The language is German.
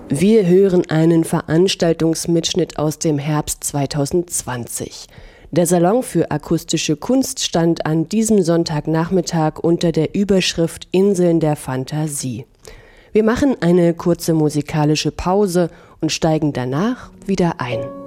Wir hören einen Veranstaltungsmitschnitt aus dem Herbst 2020. Der Salon für akustische Kunst stand an diesem Sonntagnachmittag unter der Überschrift Inseln der Fantasie. Wir machen eine kurze musikalische Pause und steigen danach wieder ein.